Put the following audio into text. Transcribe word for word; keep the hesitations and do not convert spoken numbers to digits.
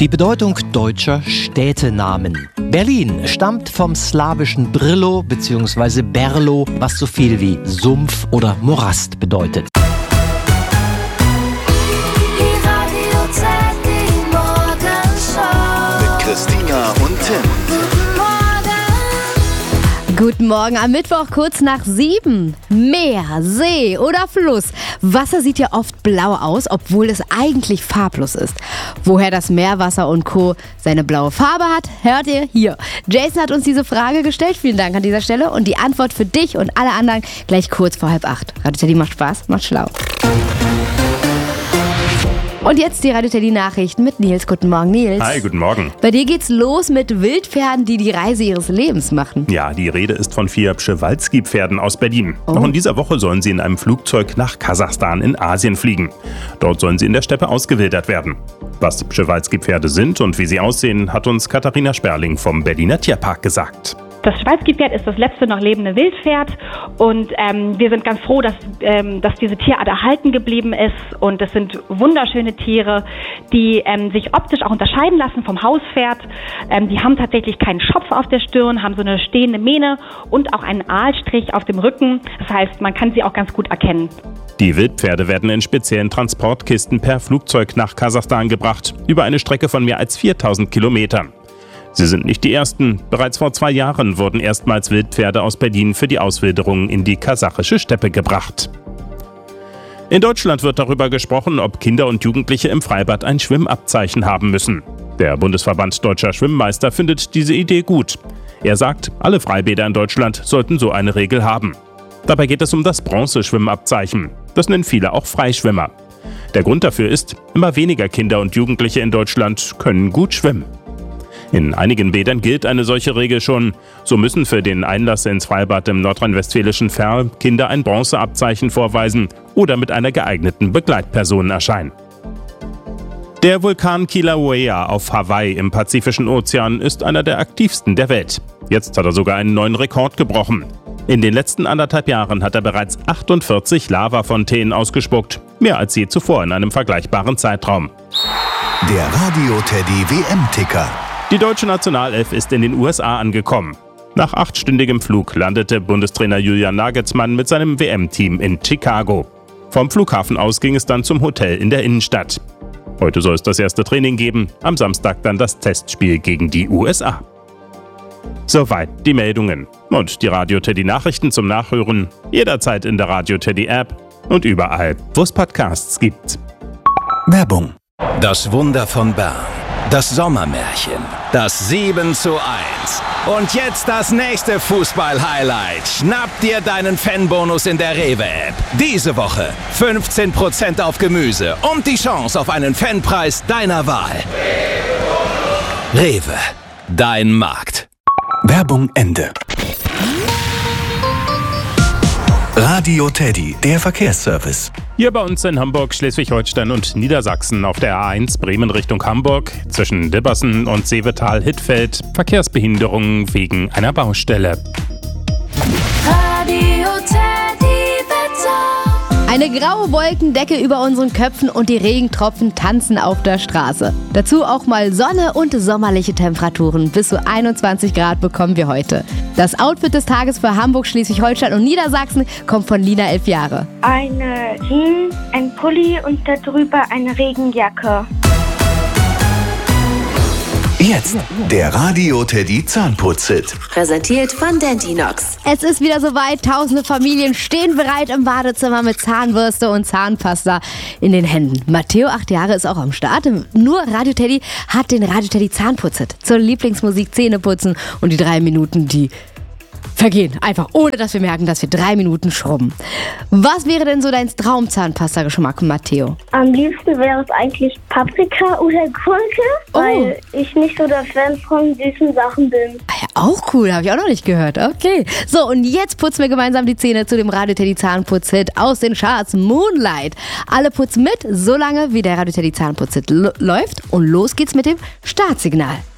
Die Bedeutung deutscher Städtenamen. Berlin stammt vom slawischen Brillo bzw. Berlo, was so viel wie Sumpf oder Morast bedeutet. Christina und Tim. Guten Morgen am Mittwoch, kurz nach sieben. Meer, See oder Fluss. Wasser sieht ja oft blau aus, obwohl es eigentlich farblos ist. Woher das Meerwasser und Co. seine blaue Farbe hat, hört ihr hier. Jason hat uns diese Frage gestellt. Vielen Dank an dieser Stelle. Und die Antwort für dich und alle anderen gleich kurz vor halb acht. Radio Teddy macht Spaß, macht schlau. Und jetzt die Radio Teddy Nachrichten mit Nils. Guten Morgen, Nils. Hi, guten Morgen. Bei dir geht's los mit Wildpferden, die die Reise ihres Lebens machen. Ja, die Rede ist von vier Przewalski-Pferden aus Berlin. Oh. Noch in dieser Woche sollen sie in einem Flugzeug nach Kasachstan in Asien fliegen. Dort sollen sie in der Steppe ausgewildert werden. Was Przewalski-Pferde sind und wie sie aussehen, hat uns Katharina Sperling vom Berliner Tierpark gesagt. Das Przewalski-Pferd ist das letzte noch lebende Wildpferd und ähm, wir sind ganz froh, dass, ähm, dass diese Tierart erhalten geblieben ist und das sind wunderschöne Tiere, die ähm, sich optisch auch unterscheiden lassen vom Hauspferd. Ähm, die haben tatsächlich keinen Schopf auf der Stirn, haben so eine stehende Mähne und auch einen Aalstrich auf dem Rücken. Das heißt, man kann sie auch ganz gut erkennen. Die Wildpferde werden in speziellen Transportkisten per Flugzeug nach Kasachstan gebracht, über eine Strecke von mehr als viertausend Kilometern. Sie sind nicht die ersten. Bereits vor zwei Jahren wurden erstmals Wildpferde aus Berlin für die Auswilderung in die kasachische Steppe gebracht. In Deutschland wird darüber gesprochen, ob Kinder und Jugendliche im Freibad ein Schwimmabzeichen haben müssen. Der Bundesverband Deutscher Schwimmmeister findet diese Idee gut. Er sagt, alle Freibäder in Deutschland sollten so eine Regel haben. Dabei geht es um das Bronzeschwimmabzeichen. Das nennen viele auch Freischwimmer. Der Grund dafür ist, immer weniger Kinder und Jugendliche in Deutschland können gut schwimmen. In einigen Bädern gilt eine solche Regel schon. So müssen für den Einlass ins Freibad im nordrhein-westfälischen Verl Kinder ein Bronzeabzeichen vorweisen oder mit einer geeigneten Begleitperson erscheinen. Der Vulkan Kilauea auf Hawaii im Pazifischen Ozean ist einer der aktivsten der Welt. Jetzt hat er sogar einen neuen Rekord gebrochen. In den letzten anderthalb Jahren hat er bereits achtundvierzig Lavafontänen ausgespuckt. Mehr als je zuvor in einem vergleichbaren Zeitraum. Der Radio Teddy W M-Ticker. Die deutsche Nationalelf ist in den U S A angekommen. Nach achtstündigem Flug landete Bundestrainer Julian Nagelsmann mit seinem W M-Team in Chicago. Vom Flughafen aus ging es dann zum Hotel in der Innenstadt. Heute soll es das erste Training geben, am Samstag dann das Testspiel gegen die U S A. Soweit die Meldungen. Und die Radio Teddy Nachrichten zum Nachhören jederzeit in der Radio Teddy App und überall, wo es Podcasts gibt. Werbung. Das Wunder von Bern. Das Sommermärchen. Das sieben zu eins. Und jetzt das nächste Fußball-Highlight. Schnapp dir deinen Fanbonus in der Rewe-App. Diese Woche fünfzehn Prozent auf Gemüse und die Chance auf einen Fanpreis deiner Wahl. Rewe. Dein Markt. Werbung Ende. Radio Teddy, der Verkehrsservice. Hier bei uns in Hamburg, Schleswig-Holstein und Niedersachsen auf der A eins Bremen Richtung Hamburg zwischen Dibbersen und Seevetal-Hittfeld Verkehrsbehinderungen wegen einer Baustelle. Radio Teddy Wetter. Eine graue Wolkendecke über unseren Köpfen und die Regentropfen tanzen auf der Straße. Dazu auch mal Sonne und sommerliche Temperaturen. Bis zu einundzwanzig Grad bekommen wir heute. Das Outfit des Tages für Hamburg, Schleswig-Holstein und Niedersachsen kommt von Lina, elf Jahre. Eine Jeans, ein Pulli und darüber eine Regenjacke. Jetzt der Radio Teddy Zahnputz-Hit. Präsentiert von Dentinox. Es ist wieder soweit. Tausende Familien stehen bereit im Badezimmer mit Zahnbürste und Zahnpasta in den Händen. Matteo, acht Jahre, ist auch am Start. Nur Radio Teddy hat den Radio Teddy Zahnputz-Hit zur Lieblingsmusik Zähneputzen und die drei Minuten, die vergehen. Einfach ohne, dass wir merken, dass wir drei Minuten schrubben. Was wäre denn so dein Traumzahnpasta-Geschmack, Matteo? Am liebsten wäre es eigentlich Paprika oder Gurke, Oh. weil ich nicht so der Fan von süßen Sachen bin. Ah ja, auch cool, habe ich auch noch nicht gehört. Okay. So, und jetzt putzen wir gemeinsam die Zähne zu dem Radio Teddy Zahnputz-Hit aus den Charts Moonlight. Alle putzen mit, solange wie der Radio Teddy Zahnputz-Hit l- läuft. Und los geht's mit dem Startsignal.